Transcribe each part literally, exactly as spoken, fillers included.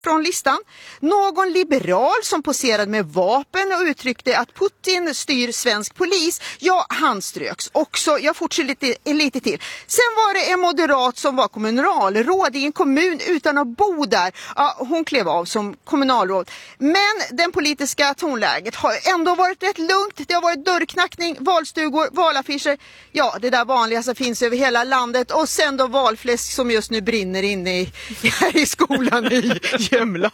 från listan. Någon liberal som poserade med vapen och uttryckte att Putin styr svensk polis, ja, han ströks också. Jag fortsätter lite, lite till. Sen var det en moderat som var kommunalråd i en kommun utan att bo där. Ja, hon klev av som kommunalråd. Men den politiska tonläget har ändå varit rätt lugnt. Det har varit dörrknackning, valstugor, valaffischer. Ja, det där vanliga som finns över hela landet. Och sen då valfläsk som just nu brinner inne i, här i skolan i Jämla.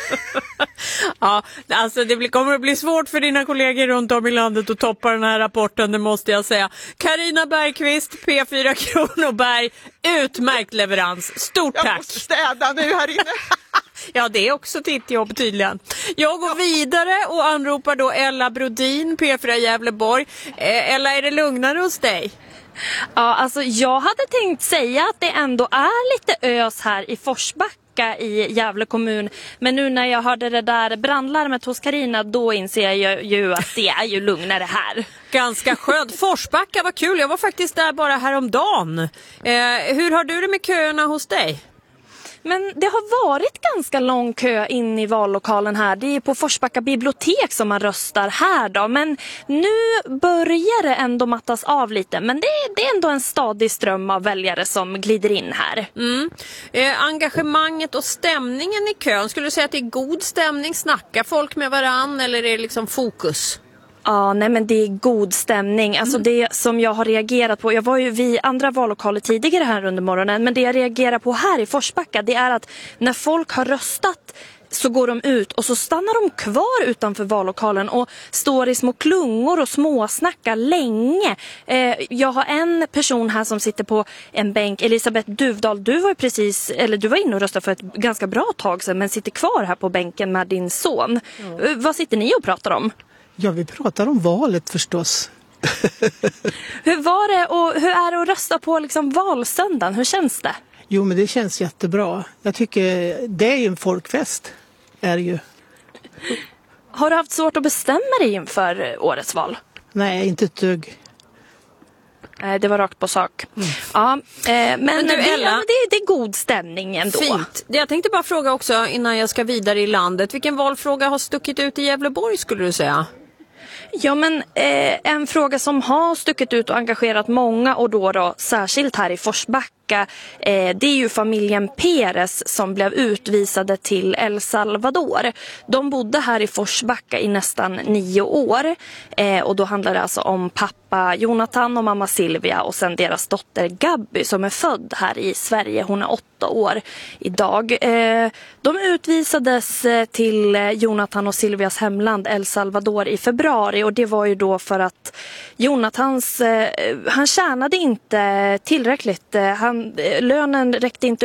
Ja, alltså det blir, kommer att bli svårt för dina kollegor runt om i landet att toppa den här rapporten, det måste jag säga. Carina Bergqvist, P fyra Kronoberg, utmärkt leverans. Stort tack. Jag måste städa nu här inne. Ja, det är också ditt jobb tydligen. Jag går vidare och anropar då Ella Brodin, P fyra Gävleborg. Eh, Ella, är det lugnare hos dig? Ja, alltså jag hade tänkt säga att det ändå är lite ös här i Forsbacka i Gävle kommun. Men nu när jag hörde det där brandlarmet hos Carina, då inser jag ju att det är ju lugnare här. Ganska skönt. Forsbacka, vad kul. Jag var faktiskt där bara häromdagen. Eh, hur har du det med köerna hos dig? Men det har varit ganska lång kö in i vallokalen här. Det är på Forsbacka bibliotek som man röstar här då. Men nu börjar det ändå mattas av lite. Men det, det är ändå en stadig ström av väljare som glider in här. Mm. Eh, engagemanget och stämningen i kön. Skulle du säga att det är god stämning? Snackar folk med varann eller är det liksom fokus? Ja, nej men det är god stämning. Alltså mm. det som jag har reagerat på, jag var ju vid andra vallokaler tidigare här under morgonen, men det jag reagerar på här i Forsbacka, det är att när folk har röstat så går de ut och så stannar de kvar utanför vallokalen och står i små klungor och småsnackar länge. Eh, jag har en person här som sitter på en bänk, Elisabeth Duvdal, du var ju precis, eller du var inne och röstade för ett ganska bra tag sedan, men sitter kvar här på bänken med din son. Mm. Eh, vad sitter ni och pratar om? Ja, vi pratar om valet förstås. Hur var det och hur är det att rösta på liksom valsöndagen? Hur känns det? Jo, men det känns jättebra. Jag tycker det är ju en folkfest. Är ju. Har du haft svårt att bestämma dig inför årets val? Nej, inte ett dugg. Nej, det var rakt på sak. Mm. Ja, eh, men, men du, det, Ella, det, det är god stämning ändå. Fint. Jag tänkte bara fråga också innan jag ska vidare i landet. Vilken valfråga har stuckit ut i Gävleborg skulle du säga? Ja, men eh, en fråga som har stuckit ut och engagerat många och då, då särskilt här i Forsbacka, eh, det är ju familjen Perez som blev utvisade till El Salvador. De bodde här i Forsbacka i nästan nio år eh, och då handlar det alltså om pappa Jonathan och mamma Silvia och sen deras dotter Gabby som är född här i Sverige. Hon är åtta år idag. Eh, de utvisades till Jonathan och Silvias hemland El Salvador i februari och det var ju då för att Jonathans, eh, han tjänade inte tillräckligt. Han, lönen räckte inte